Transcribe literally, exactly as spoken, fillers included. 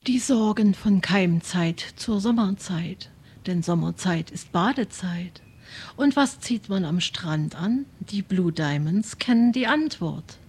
Die Sorgen von Keimzeit zur Sommerzeit, denn Sommerzeit ist Badezeit. Und was zieht man am Strand an? Die Blue Diamonds kennen die Antwort.